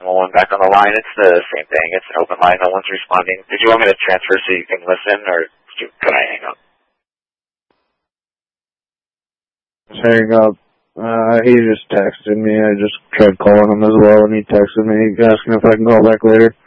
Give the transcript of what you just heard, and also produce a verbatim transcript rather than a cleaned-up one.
one back on the line. It's the same thing. It's an open line. No one's responding. Did you want me to transfer so you can listen, or could I hang up? Just hang up. Uh, he just texted me. I just tried calling him as well, and he texted me asking if I can call back later.